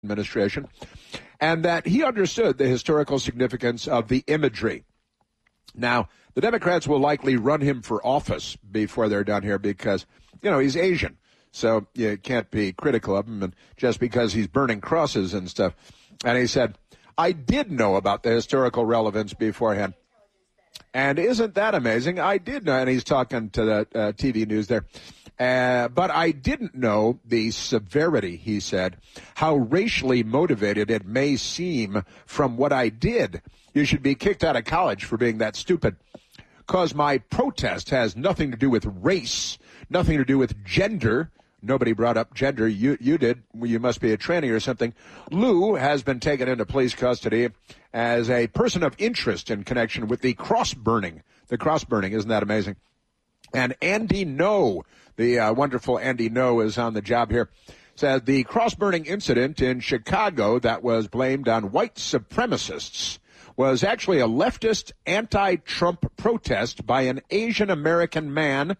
administration, and that he understood the historical significance of the imagery. Now, the Democrats will likely run him for office before they're done here because, he's Asian. So you can't be critical of him and just because he's burning crosses and stuff. And he said, I did know about the historical relevance beforehand. And isn't that amazing? I did know, and he's talking to the TV news there. But I didn't know the severity, he said, how racially motivated it may seem from what I did. You should be kicked out of college for being that stupid. Because my protest has nothing to do with race, nothing to do with gender. Nobody brought up gender. You did. You must be a tranny or something. Liu has been taken into police custody as a person of interest in connection with the cross burning. The cross burning, isn't that amazing? And Andy No, the wonderful Andy No is on the job here, said the cross-burning incident in Chicago that was blamed on white supremacists was actually a leftist anti-Trump protest by an Asian-American man,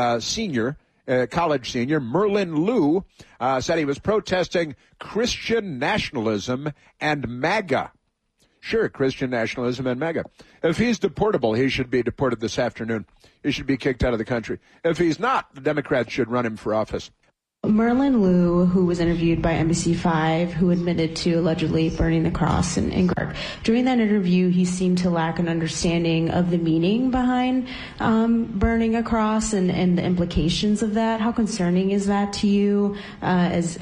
college senior, Merlin Liu, said he was protesting Christian nationalism and MAGA. Sure, Christian nationalism and MAGA. If he's deportable, he should be deported this afternoon. He should be kicked out of the country. If he's not, the Democrats should run him for office. Merlin Liu, who was interviewed by NBC5, who admitted to allegedly burning the cross in Gark. During that interview, he seemed to lack an understanding of the meaning behind burning a cross and the implications of that. How concerning is that to you as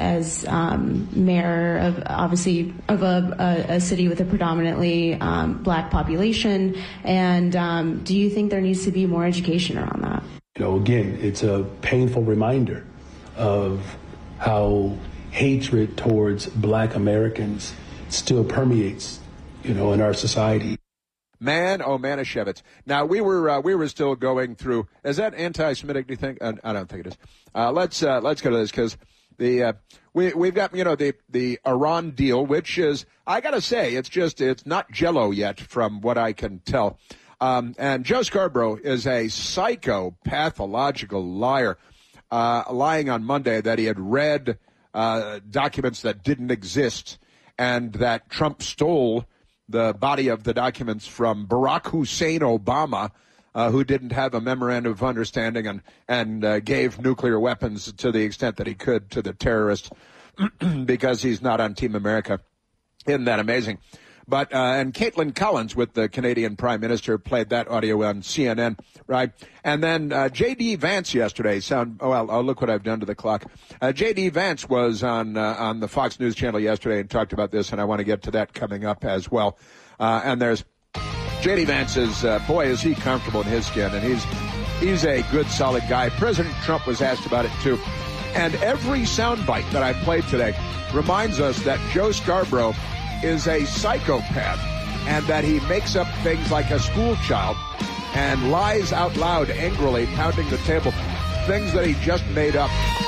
mayor of, obviously, of a city with a predominantly black population? And do you think there needs to be more education around that? Again, it's a painful reminder of how hatred towards black Americans still permeates, in our society. Man, oh, Manischewitz. Now, we were still going through, is that anti-Semitic, do you think? I don't think it is. Let's go to this because we've got, the Iran deal, which is, I got to say, it's not Jell-O yet from what I can tell. And Joe Scarborough is a psychopathological liar. Lying on Monday that he had read documents that didn't exist and that Trump stole the body of the documents from Barack Hussein Obama, who didn't have a memorandum of understanding and gave nuclear weapons to the extent that he could to the terrorists because he's not on Team America. Isn't that amazing? But and Caitlin Collins with the Canadian Prime Minister played that audio on CNN, right? And then J.D. Vance yesterday. Look what I've done to the clock. J.D. Vance was on the Fox News Channel yesterday and talked about this, and I want to get to that coming up as well. And there's J.D. Vance is, boy, is he comfortable in his skin, and he's a good, solid guy. President Trump was asked about it, too. And every soundbite that I played today reminds us that Joe Scarborough is a psychopath and that he makes up things like a school child and lies out loud angrily, pounding the table, things that he just made up.